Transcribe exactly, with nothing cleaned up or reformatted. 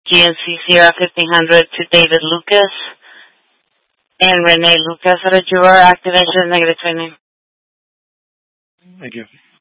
G N C Sierra fifteen hundred to David Lucas and Renee Lucas at a juror. Activation negative twenty. Thank you.